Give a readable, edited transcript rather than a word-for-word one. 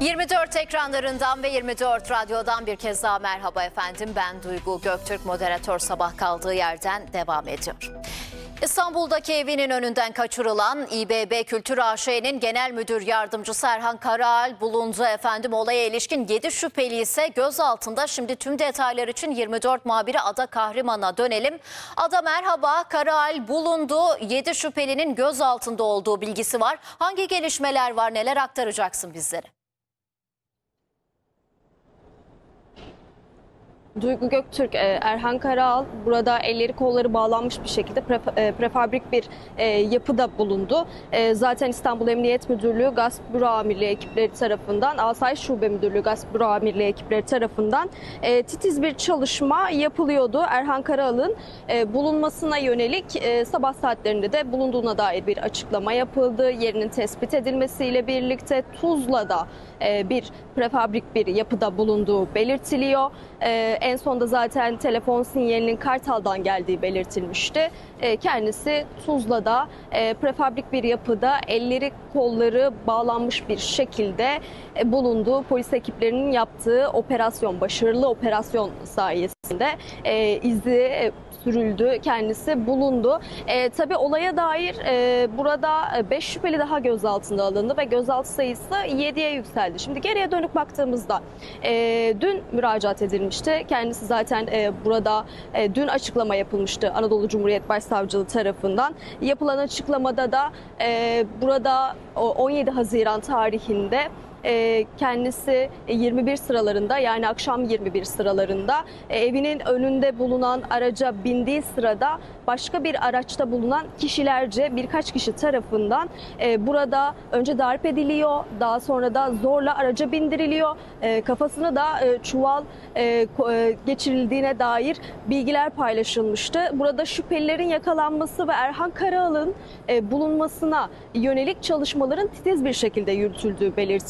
24 ekranlarından ve 24 radyodan bir kez daha merhaba efendim. Ben Duygu Göktürk, moderatör sabah kaldığı yerden devam ediyor. İstanbul'daki evinin önünden kaçırılan İBB Kültür AŞ'nin Genel Müdür Yardımcısı Erhan Karaal bulundu efendim. Olaya ilişkin 7 şüpheli ise gözaltında. Şimdi tüm detaylar için 24 muhabiri Ada Kahraman'a dönelim. Ada merhaba, Karaal bulundu. 7 şüphelinin gözaltında olduğu bilgisi var. Hangi gelişmeler var, neler aktaracaksın bizlere? Duygu Göktürk, Erhan Karaal burada elleri kolları bağlanmış bir şekilde prefabrik bir yapıda bulundu. Zaten İstanbul Emniyet Müdürlüğü Gasp Büro Amirliği ekipleri tarafından, Asayiş Şube Müdürlüğü Gasp Büro Amirliği ekipleri tarafından titiz bir çalışma yapılıyordu. Erhan Karaal'ın bulunmasına yönelik sabah saatlerinde de bulunduğuna dair bir açıklama yapıldı. Yerinin tespit edilmesiyle birlikte Tuzla'da bir prefabrik bir yapıda bulunduğu belirtiliyor. En sonda zaten telefon sinyalinin Kartal'dan geldiği belirtilmişti. Kendisi Tuzla'da prefabrik bir yapıda elleri kolları bağlanmış bir şekilde bulunduğu, polis ekiplerinin yaptığı operasyon, başarılı operasyon sayesinde izi sürüldü, kendisi bulundu. Tabii olaya dair burada 5 şüpheli daha gözaltına alındı ve gözaltı sayısı 7'ye yükseldi. Şimdi geriye dönük baktığımızda dün müracaat edilmişti. Kendisi zaten burada dün açıklama yapılmıştı Anadolu Cumhuriyet Başsavcılığı tarafından. Yapılan açıklamada da burada 17 Haziran tarihinde kendisi 21 sıralarında, yani akşam 21 sıralarında evinin önünde bulunan araca bindiği sırada başka bir araçta bulunan kişilerce, birkaç kişi tarafından burada önce darp ediliyor, daha sonra da zorla araca bindiriliyor. Kafasına da çuval geçirildiğine dair bilgiler paylaşılmıştı. Burada şüphelilerin yakalanması ve Erhan Karaal'ın bulunmasına yönelik çalışmaların titiz bir şekilde yürütüldüğü belirtildi.